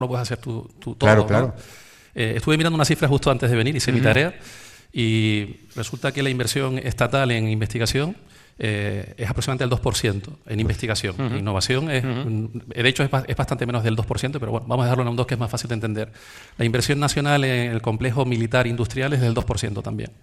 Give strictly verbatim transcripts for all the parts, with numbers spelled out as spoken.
lo puedes hacer tú, tú todo. Claro, claro. ¿no? Eh, estuve mirando una cifra justo antes de venir, hice uh-huh. mi tarea, y resulta que la inversión estatal en investigación eh, es aproximadamente el dos por ciento en investigación. Uh-huh. Innovación, es, uh-huh. de hecho, es, es bastante menos del dos por ciento, pero bueno, vamos a dejarlo en un dos, que es más fácil de entender. La inversión nacional en el complejo militar industrial es del dos por ciento también.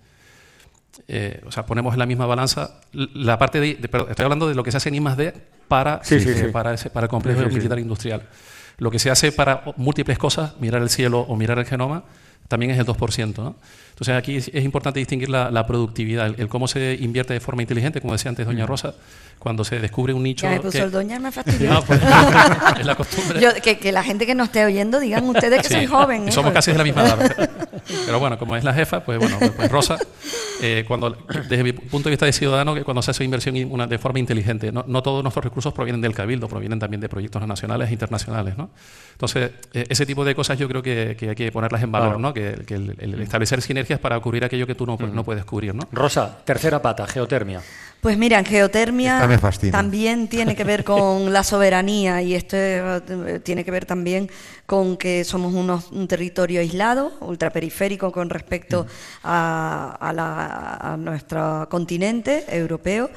Eh, o sea, ponemos en la misma balanza la parte de, de perdón, estoy hablando de lo que se hace en I más D para, sí, sí, eh, sí. para, ese, para el complejo sí, sí, militar sí. industrial. Lo que se hace para múltiples cosas, mirar el cielo o mirar el genoma, también es el dos por ciento, ¿no? Entonces aquí es, es importante distinguir la, la productividad, el, el cómo se invierte de forma inteligente, como decía antes doña Rosa, cuando se descubre un nicho... Ya me puso que, el doña, me fastidió. No, pues, es la costumbre. Yo, que, que la gente que nos esté oyendo digan ustedes que Sí, soy joven. ¿eh? Somos casi de la misma edad. Pero bueno, como es la jefa, pues bueno, pues, pues Rosa, eh, cuando, desde mi punto de vista de ciudadano, que cuando se hace inversión una, de forma inteligente, no, no todos nuestros recursos provienen del Cabildo, provienen también de proyectos nacionales e internacionales, ¿no? Entonces, eh, ese tipo de cosas yo creo que, que hay que ponerlas en valor, claro. ¿no? Que, que el, el establecer sinergias para cubrir aquello que tú no, uh-huh. no puedes cubrir, ¿no? Rosa, tercera pata, geotermia. Pues mira, en geotermia me fascina. también tiene que ver con la soberanía, y esto eh, tiene que ver también con que somos unos, un territorio aislado, ultraperiférico con respecto a, a, la, a nuestro continente europeo,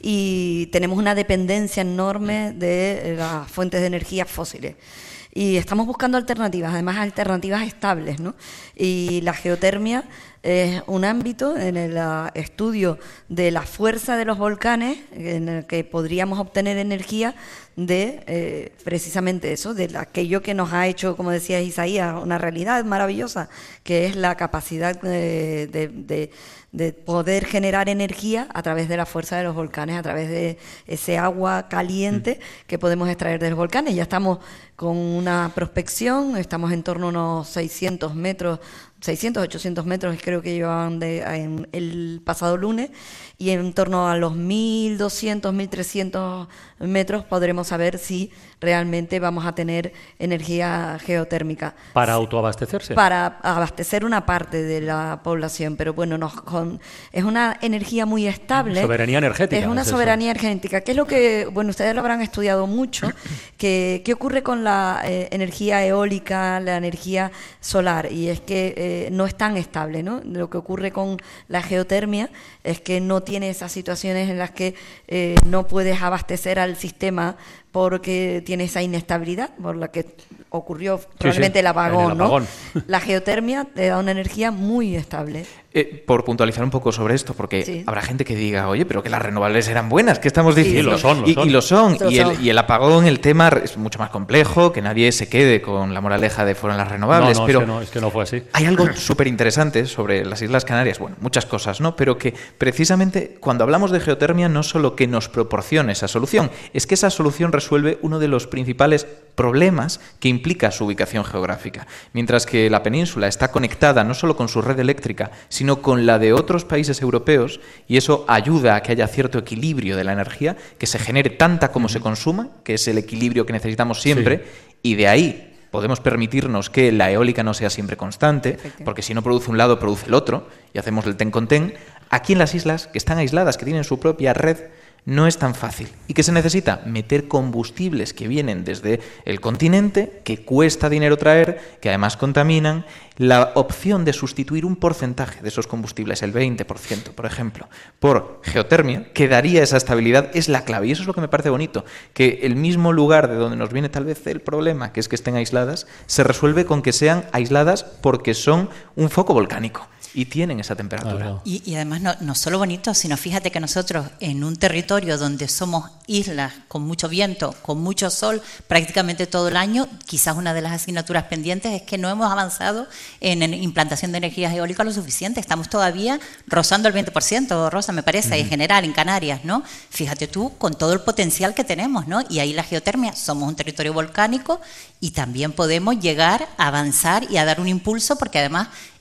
y tenemos una dependencia enorme de las fuentes de energía fósiles. Y estamos buscando alternativas, además alternativas estables, ¿no? Y la geotermia es un ámbito en el uh, estudio de la fuerza de los volcanes en el que podríamos obtener energía de eh, precisamente eso, de aquello que nos ha hecho, como decía Isaías, una realidad maravillosa, que es la capacidad de, de, de, de poder generar energía a través de la fuerza de los volcanes, a través de ese agua caliente que podemos extraer de los volcanes. Ya estamos con una prospección, estamos en torno a unos seiscientos metros, seiscientos, ochocientos metros creo que llevaban de, en el pasado lunes, y en torno a los mil doscientos, mil trescientos metros podremos saber si realmente vamos a tener energía geotérmica. ¿Para autoabastecerse? Para abastecer una parte de la población, pero bueno, nos, con, es una energía muy estable. Soberanía energética. Es una es soberanía eso. energética, que es lo que, bueno, ustedes lo habrán estudiado mucho, que qué ocurre con la eh, energía eólica, la energía solar, y es que eh, no es tan estable, ¿no? Lo que ocurre con la geotermia es que no tiene esas situaciones en las que eh, no puedes abastecer al sistema porque tiene esa inestabilidad por la que ocurrió probablemente sí, sí, el apagón, el apagón. ¿no? La geotermia te da una energía muy estable. Eh, por puntualizar un poco sobre esto, porque sí. habrá gente que diga, oye, pero que las renovables eran buenas, ¿qué estamos diciendo? Sí, lo son, lo y, son. y lo son. Lo y, son. El, y el apagón, el tema es mucho más complejo, que nadie se quede con la moraleja de fueron las renovables. No, no, pero es que no, es que no fue así. Hay algo súper interesante sobre las Islas Canarias, bueno, muchas cosas, ¿no? Pero que precisamente cuando hablamos de geotermia no solo que nos proporcione esa solución, es que esa solución resuelve uno de los principales problemas que implica su ubicación geográfica. Mientras que la península está conectada no solo con su red eléctrica, sino con la de otros países europeos, y eso ayuda a que haya cierto equilibrio de la energía, que se genere tanta como uh-huh. se consuma, que es el equilibrio que necesitamos siempre, sí. y de ahí podemos permitirnos que la eólica no sea siempre constante, porque si no produce un lado, produce el otro, y hacemos el ten con ten. Aquí en las islas, que están aisladas, que tienen su propia red, no es tan fácil. ¿Y qué se necesita? Meter combustibles que vienen desde el continente, que cuesta dinero traer, que además contaminan. La opción de sustituir un porcentaje de esos combustibles, el veinte por ciento, por ejemplo, por geotermia, que daría esa estabilidad, es la clave. Y eso es lo que me parece bonito, que el mismo lugar de donde nos viene tal vez el problema, que es que estén aisladas, se resuelve con que sean aisladas porque son un foco volcánico. Y tienen esa temperatura. Ah, y, y además no, no solo bonito, sino fíjate que nosotros en un territorio donde somos islas con mucho viento, con mucho sol, prácticamente todo el año, quizás una de las asignaturas pendientes es que no hemos avanzado en, en implantación de energías eólicas lo suficiente. Estamos todavía rozando el veinte por ciento, Rosa, me parece, uh-huh. en general, en Canarias, ¿no? Fíjate tú, con todo el potencial que tenemos, ¿no? Y ahí la geotermia, somos un territorio volcánico y también podemos llegar a avanzar y a dar un impulso, porque además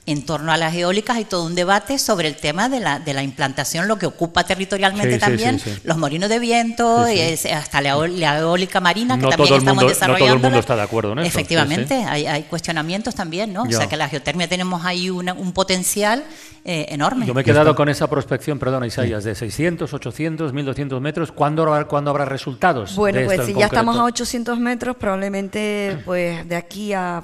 En torno a las eólicas hay todo un debate sobre el tema de la, de la implantación, lo que ocupa territorialmente Sí, sí, también, sí, sí. los molinos de viento, Sí, sí. es- hasta la, eol- la eólica marina, que No también todo el estamos mundo- no todo el desarrollando. mundo está de acuerdo en eso, Efectivamente, sí, sí. Hay, hay cuestionamientos también, ¿no? Ya. O sea que la geotermia tenemos ahí una- un potencial eh, enorme. Yo me he quedado con esa prospección, perdona Isaías, de seiscientos, ochocientos, mil doscientos metros. ¿Cuándo habrá, ¿cuándo habrá resultados? Bueno, de pues esto si en ya estamos a concreto? ochocientos metros, probablemente pues de aquí a